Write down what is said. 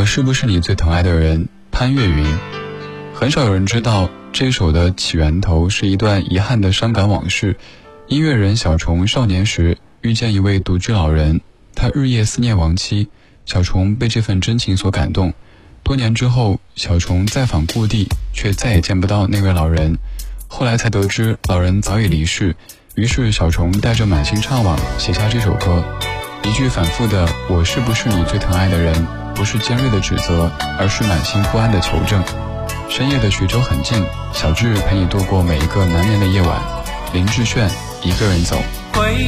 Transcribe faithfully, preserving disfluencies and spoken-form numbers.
我是不是你最疼爱的人，潘越云。很少有人知道这首的起源头是一段遗憾的伤感往事。音乐人小虫少年时遇见一位独居老人，他日夜思念亡妻，小虫被这份真情所感动。多年之后，小虫再访故地，却再也见不到那位老人。后来才得知老人早已离世，于是小虫带着满心怅惘写下这首歌。一句反复的我是不是你最疼爱的人，不是尖锐的指责，而是满心不安的求证。深夜的徐州很近，小智陪你度过每一个难眠的夜晚。林志炫，一个人走。